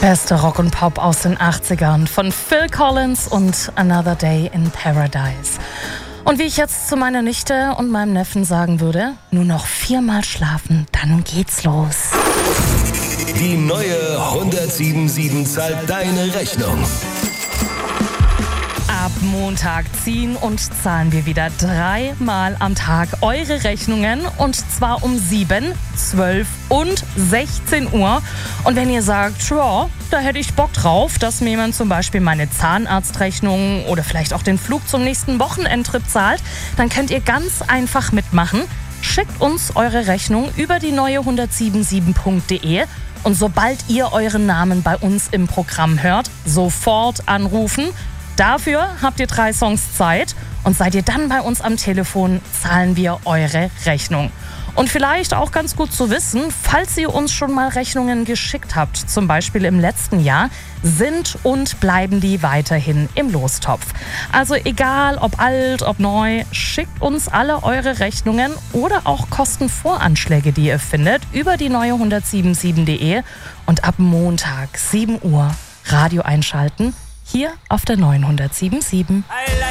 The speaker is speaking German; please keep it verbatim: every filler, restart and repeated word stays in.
Beste Rock und Pop aus den achtzigern von Phil Collins und Another Day in Paradise. Und wie ich jetzt zu meiner Nichte und meinem Neffen sagen würde, nur noch viermal schlafen, dann geht's los. Die neue hundertsieben Komma sieben zahlt deine Rechnung. Ab Montag ziehen und zahlen wir wieder dreimal am Tag eure Rechnungen, und zwar um sieben, zwölf und sechzehn Uhr. Und wenn ihr sagt, ja, da hätte ich Bock drauf, dass mir jemand zum Beispiel meine Zahnarztrechnung oder vielleicht auch den Flug zum nächsten Wochenendtrip zahlt, dann könnt ihr ganz einfach mitmachen. Schickt uns eure Rechnung über die neue hundertsiebenundsieben punkt de und sobald ihr euren Namen bei uns im Programm hört, sofort anrufen. Dafür habt ihr drei Songs Zeit, und seid ihr dann bei uns am Telefon, zahlen wir eure Rechnung. Und vielleicht auch ganz gut zu wissen, falls ihr uns schon mal Rechnungen geschickt habt, zum Beispiel im letzten Jahr, sind und bleiben die weiterhin im Lostopf. Also egal ob alt, ob neu, schickt uns alle eure Rechnungen oder auch Kostenvoranschläge, die ihr findet, über die neue hundertsiebenundsieben punkt de, und ab Montag sieben Uhr Radio einschalten, hier auf der neuen hundertsieben Komma sieben.